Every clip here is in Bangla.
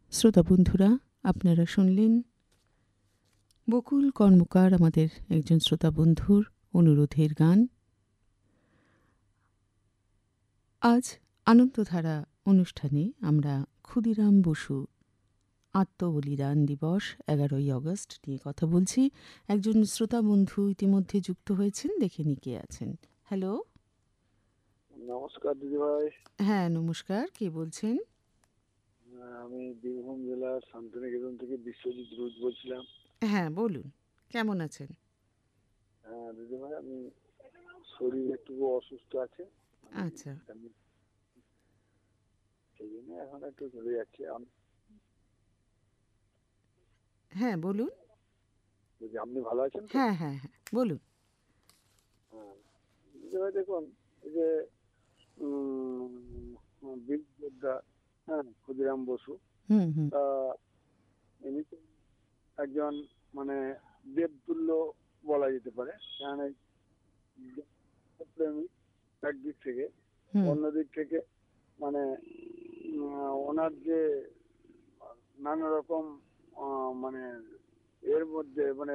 শ্রোতা বন্ধুরা, আপনারা শুনলেন বকুল কর্মকার আমাদের একজন শ্রোতা বন্ধুর অনুরোধের গান। আজ আনন্দধারা অনুষ্ঠানে আমরা ক্ষুদিরাম বসু আত্মবলিদান দিবস 11ই আগস্ট নিয়ে কথা বলছি। একজন শ্রোতা বন্ধু ইতিমধ্যে যুক্ত হয়েছেন, দেখে নি কে আছেন। হ্যালো, নমস্কার দিদিভাই। হ্যাঁ নমস্কার, কে বলছেন? আমি বীরভূম জেলার শান্তিনিকেতন থেকে বিশ্বজিৎ রুজ বলছিলাম। হ্যাঁ বলুন, কেমন আছেন? হ্যাঁ দিদিভাই, আমি শরীর একটু অসুস্থ আছে। আচ্ছা, সেই জন্য এখন একটু চলে যাচ্ছে। হ্যাঁ বলুন। আপনি ভালো আছেন তো? হ্যাঁ হ্যাঁ হ্যাঁ বলুন। হ্যাঁ দিদিভাই, দেখুন এই যে বীর যোদ্ধা, হ্যাঁ, ক্ষুদিরাম বসু, হুম হুম তা ইনি তো একজন মানে দেবতুল্য বলা যেতে পারে। কারণ প্রেমিক একদিক থেকে, হুম অন্যদিক থেকে মানে ওনার যে নানা রকম মানে এর মধ্যে মানে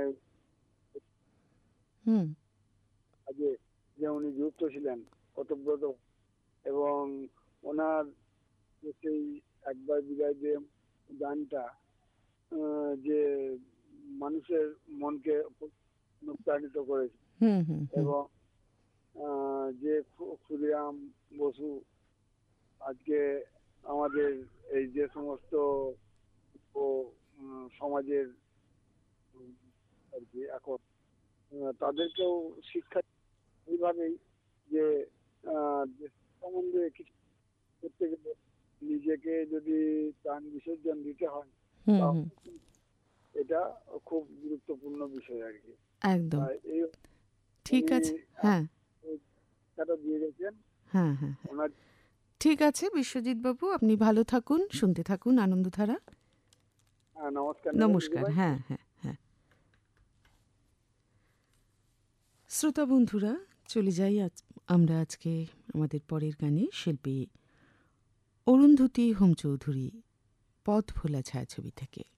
হুম আগে যে উনি যুক্ত ছিলেন ওতপ্রোত, এবং ওনার যে সেই একবার বিদায় দিয়ে গানটা যে মানুষের মনকে অনুপ্রাণিত করেছে, হুম হুম হুম এবং যে ক্ষুদিরাম বসু আজকে আমাদের এই যে সমস্ত সমাজের আর কি এখন তাদেরকেও শিক্ষা এইভাবেই যে দেশ সম্বন্ধে কিছু করতে গেলে নিজেকে যদি প্রাণ বিসর্জন দিতে হয়, হুম হুম, তাহলে এটা খুব গুরুত্বপূর্ণ বিষয় আর কি। একদম এই ঠিক উনি আছে। হ্যাঁ শিক্ষাটা দিয়ে গেছেন হ্যাঁ হ্যাঁ হ্যাঁ, ওনার। ঠিক আছে বিশ্বজিৎ বাবু, আপনি ভালো থাকুন, শুনতে থাকুন আনন্দধারা। নমস্কার নেবেন নমস্কার। দিদিভাই। হ্যাঁ হ্যাঁ হ্যাঁ, শ্রোতা বন্ধুরা, চলে যাই আমরা আজকে আমাদের পরের গানে। শিল্পী অরুন্ধতী হোম চৌধুরী, পথ ভোলা ছায়াছবি থেকে।